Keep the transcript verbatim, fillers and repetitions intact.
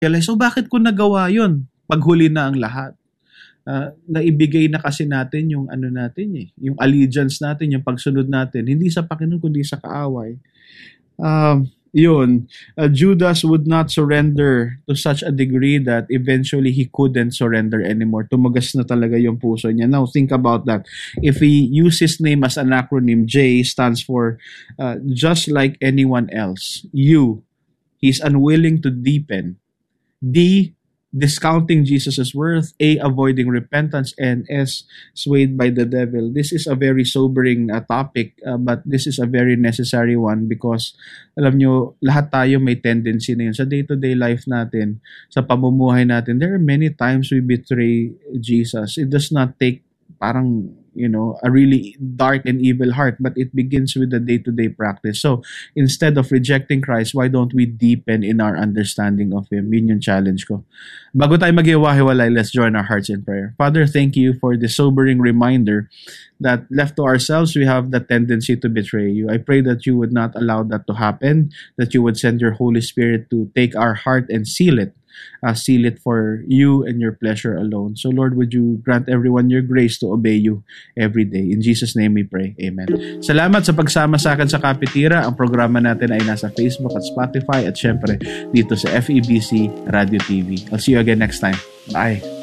So bakit ko nagawa yun? Paghuli na ang lahat. Uh, naibigay na kasi natin yung ano natin eh, yung allegiance natin, yung pagsunod natin, hindi sa Panginoon kundi sa kaaway. Um, yun, uh, Judas would not surrender to such a degree that eventually he couldn't surrender anymore. Tumagas na talaga yung puso niya. Now, think about that. If we use his name as an acronym, J stands for uh, just like anyone else. U, he's unwilling to deepen. D, discounting Jesus' worth. A, avoiding repentance. And S, swayed by the devil. This is a very sobering uh, topic, uh, but this is a very necessary one because, alam nyo, lahat tayo may tendency na yun. Sa day-to-day life natin, sa pamumuhay natin, there are many times we betray Jesus. It does not take parang, you know, a really dark and evil heart, but it begins with the day-to-day practice. So, instead of rejecting Christ, why don't we deepen in our understanding of Him? Yun yung challenge ko. Bago tayo mag-iwahiwalay, let's join our hearts in prayer. Father, thank you for the sobering reminder that left to ourselves, we have the tendency to betray you. I pray that you would not allow that to happen, that you would send your Holy Spirit to take our heart and seal it. Uh, seal it for you and your pleasure alone. So Lord, would you grant everyone your grace to obey you every day. In Jesus' name we pray. Amen. Salamat sa pagsama sa akin sa Kapitira. Ang programa natin ay nasa Facebook at Spotify at syempre dito sa F E B C Radio T V. I'll see you again next time. Bye.